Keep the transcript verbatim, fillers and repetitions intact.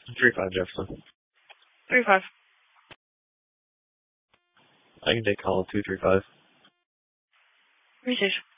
Three five Jefferson. Three five. I can take call two three five. Received.